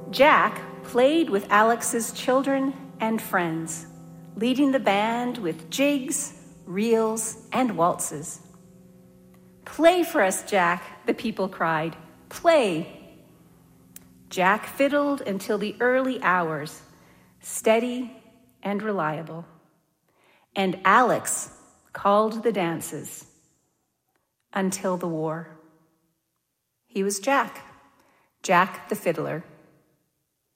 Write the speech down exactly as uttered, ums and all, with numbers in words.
Jack played with Alex's children and friends, leading the band with jigs, reels, and waltzes. "Play for us, Jack," the people cried. "Play." Jack fiddled until the early hours, steady and reliable. And Alex called the dances until the war. He was Jack, Jack the fiddler.